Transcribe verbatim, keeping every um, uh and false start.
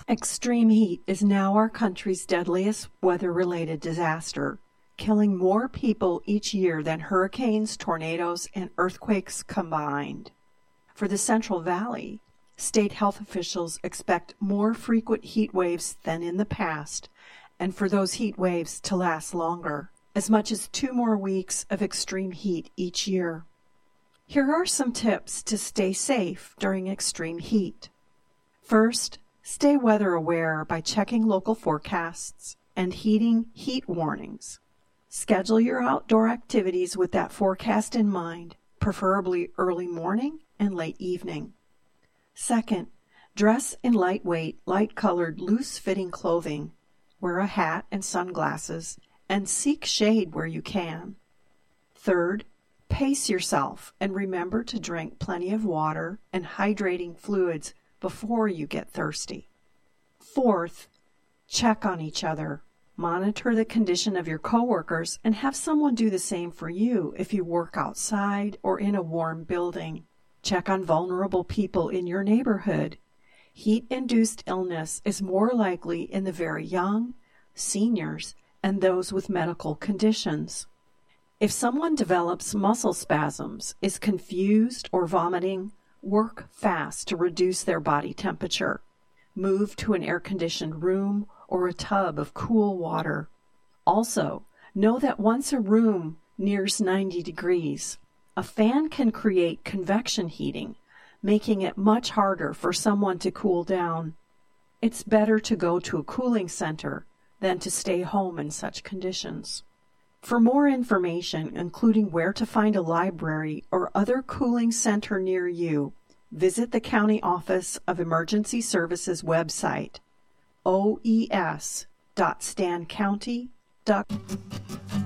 Extreme heat is now our country's deadliest weather-related disaster, killing more people each year than hurricanes, tornadoes, and earthquakes combined. For the Central Valley, state health officials expect more frequent heat waves than in the past, and for those heat waves to last longer, as much as two more weeks of extreme heat each year. Here are some tips to stay safe during extreme heat. First, stay weather aware by checking local forecasts and heeding heat warnings. Schedule your outdoor activities with that forecast in mind, preferably early morning and late evening. Second, dress in lightweight, light-colored, loose-fitting clothing. Wear a hat and sunglasses, and seek shade where you can. Third, pace yourself and remember to drink plenty of water and hydrating fluids before you get thirsty. Fourth, check on each other. Monitor the condition of your coworkers and have someone do the same for you if you work outside or in a warm building. Check on vulnerable people in your neighborhood. Heat-induced illness is more likely in the very young, seniors, and those with medical conditions. If someone develops muscle spasms, is confused, or vomiting, work fast to reduce their body temperature. Move to an air-conditioned room or a tub of cool water. Also, know that once a room nears ninety degrees, a fan can create convection heating, making it much harder for someone to cool down. It's better to go to a cooling center than to stay home in such conditions. For more information, including where to find a library or other cooling center near you, visit the County Office of Emergency Services website, o e s dot stan county dot